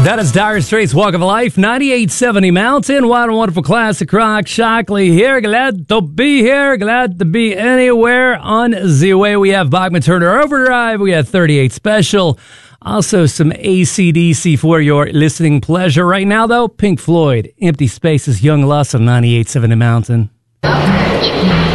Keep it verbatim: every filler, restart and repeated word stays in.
That is Dire Straits' Walk of Life, ninety-eight seventy Mountain. What a wonderful classic rock. Shockley here. Glad to be here. Glad to be anywhere on the way. We have Bachman Turner Overdrive. We have thirty-eight Special. Also some A C D C for your listening pleasure. Right now, though, Pink Floyd, Empty Spaces, Young Lust on ninety-eight seventy Mountain.